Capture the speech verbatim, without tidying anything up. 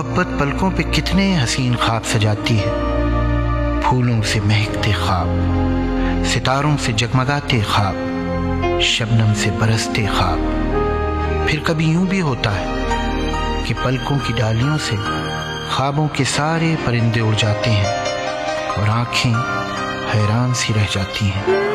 मोहब्बत पलकों पे कितने हसीन ख्वाब सजाती है, फूलों से महकते ख्वाब, सितारों से जगमगाते ख्वाब, शबनम से बरसते ख्वाब। फिर कभी यूं भी होता है कि पलकों की डालियों से ख्वाबों के सारे परिंदे उड़ जाते हैं और आंखें हैरान सी रह जाती हैं।